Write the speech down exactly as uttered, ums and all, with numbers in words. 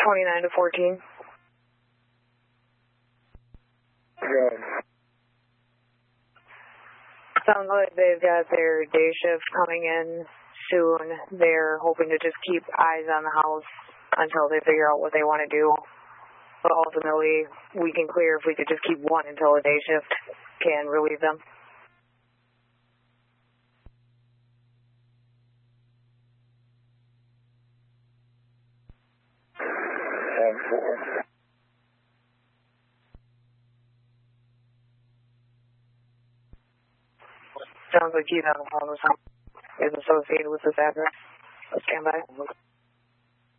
twenty-nine to fourteen. Good. Sounds like they've got their day shift coming in soon. They're hoping to just keep eyes on the house until they figure out what they want to do. But ultimately, we can clear if we could just keep one until a day shift can relieve them. Sounds like you know the phone is associated with this address. Stand by.